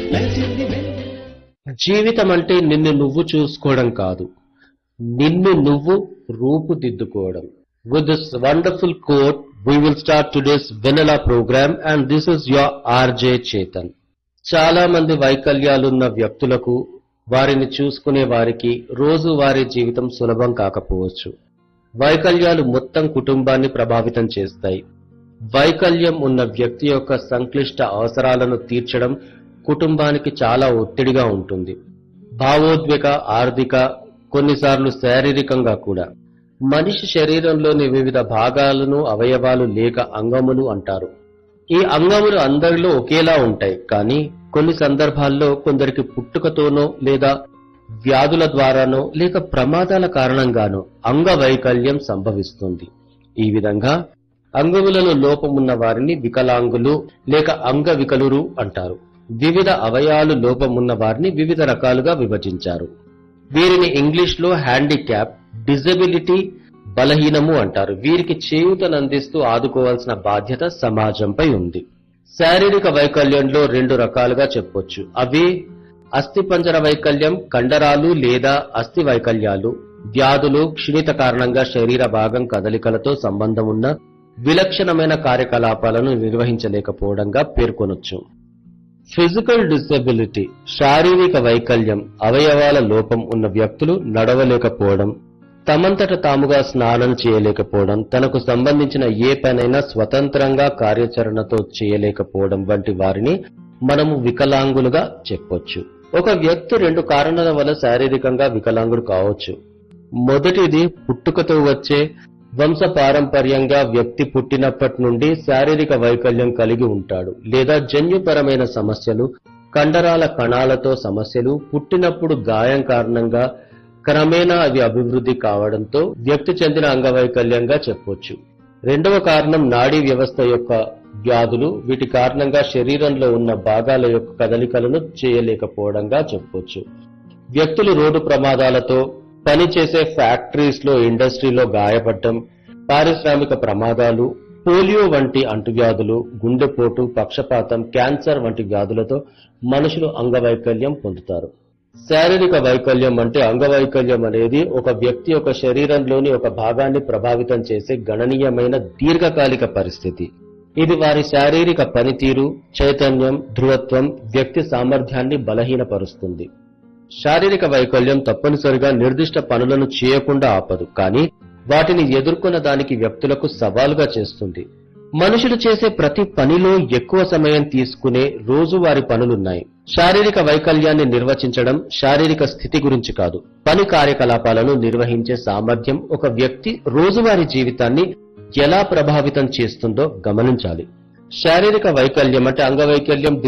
జీవితం అంటే నిన్ను నువ్వు చూసుకోవడం కాదు, నిన్ను నువ్వు రూపుదిద్దుకోవడం. With this wonderful quote, we will start today's Vanilla program, and this is your RJ Chetan. చాలా మంది వైకల్యాలున్న వ్యక్తులకు, వారిని చూసుకునే వారికి రోజువారీ జీవితం సులభం కాకపోవచ్చు. వైకల్యాలు మొత్తం కుటుంబాన్ని ప్రభావితం చేస్తాయి. వైకల్యం ఉన్న వ్యక్తి యొక్క సంక్లిష్ట అవసరాలను తీర్చడం కుటుంబానికి చాలా ఒత్తిడిగా ఉంటుంది. భావోద్వేగ, ఆర్థిక, కొన్నిసార్లు శారీరకంగా కూడా. మనిషి శరీరంలోని వివిధ భాగాలను అవయవాలు లేక అంగములు అంటారు. ఈ అంగములు అందరిలో ఒకేలా ఉంటాయి, కానీ కొన్ని సందర్భాల్లో కొందరికి పుట్టుకతోనో లేదా వ్యాధుల ద్వారానో లేక ప్రమాదాల కారణంగానో అంగవైకల్యం సంభవిస్తుంది. ఈ విధంగా అంగములలో లోపమున్న వారిని వికలాంగులు లేక అంగవికలురు అంటారు. వివిధ అవయవాలు లోపమున్న వారిని వివిధ రకాలుగా విభజించారు. వీరిని ఇంగ్లీష్లో హ్యాండిక్యాప్, డిజబిలిటీ, బలహీనము అంటారు. వీరికి చేయూతనందిస్తూ ఆదుకోవాల్సిన బాధ్యత సమాజంపై ఉంది. శారీరక వైకల్యంలో రెండు రకాలుగా చెప్పొచ్చు. అవి అస్థిపంజర వైకల్యం, కండరాలు లేదా అస్థి వైకల్యాలు, వ్యాధులు, క్షీణిత కారణంగా శరీర భాగం కదలికలతో సంబంధం ఉన్న విలక్షణమైన కార్యకలాపాలను నిర్వహించలేకపోవడంగా పేర్కొనొచ్చు. ఫిజికల్ డిసెబిలిటీ, శారీరక వైకల్యం, అవయవాల లోపం ఉన్న వ్యక్తులు నడవలేకపోవడం, తమంతట తాముగా స్నానం చేయలేకపోవడం, తనకు సంబంధించిన ఏ పనైనా స్వతంత్రంగా కార్యాచరణతో చేయలేకపోవడం వంటి వారిని మనము వికలాంగులుగా చెప్పొచ్చు. ఒక వ్యక్తి రెండు కారణాల వల్ల శారీరకంగా వికలాంగుడు కావచ్చు. మొదటిది పుట్టుకతో వచ్చే వంశపారంపర్యంగా వ్యక్తి పుట్టినప్పటి నుండి శారీరక వైకల్యం కలిగి ఉంటాడు, లేదా జన్యుపరమైన సమస్యలు, కండరాల కణాలతో సమస్యలు, పుట్టినప్పుడు గాయం కారణంగా క్రమేణా అవి అభివృద్ధి కావడంతో వ్యక్తి చెందిన అంగవైకల్యంగా చెప్పొచ్చు. రెండవ కారణం నాడీ వ్యవస్థ యొక్క వ్యాధులు. వీటి కారణంగా శరీరంలో ఉన్న భాగాల యొక్క కదలికలను చేయలేకపోవడంగా చెప్పొచ్చు. వ్యక్తులు రోడ్డు ప్రమాదాలతో, పనిచేసే ఫ్యాక్టరీస్ లో, ఇండస్ట్రీలో గాయపడటం, పారిశ్రామిక ప్రమాదాలు, పోలియో వంటి అంటువ్యాధులు, గుండెపోటు, పక్షపాతం, క్యాన్సర్ వంటి వ్యాధులతో మనుషులు అంగవైకల్యం పొందుతారు. శారీరక వైకల్యం అంటే అంగవైకల్యం అనేది ఒక వ్యక్తి యొక్క శరీరంలోని ఒక భాగాన్ని ప్రభావితం చేసే గణనీయమైన దీర్ఘకాలిక పరిస్థితి. ఇది వారి శారీరక పనితీరు, చైతన్యం, ధృవత్వం, వ్యక్తి సామర్థ్యాన్ని బలహీనపరుస్తుంది. శారీరక వైకల్యం తప్పనిసరిగా నిర్దిష్ట పనులను చేయకుండా ఆపదు, కానీ వాటిని ఎదుర్కొన్న దానికి వ్యక్తులకు సవాలుగా చేస్తుంది. మనుషులు చేసే ప్రతి పనిలో ఎక్కువ సమయం తీసుకునే రోజువారీ పనులున్నాయి. శారీరక వైకల్యాన్ని నిర్వచించడం శారీరక స్థితి గురించి కాదు, పని కార్యకలాపాలను నిర్వహించే సామర్థ్యం ఒక వ్యక్తి రోజువారీ జీవితాన్ని ఎలా ప్రభావితం చేస్తుందో గమనించాలి. శారీరక వైకల్యం అంటే అంగవైకల్యం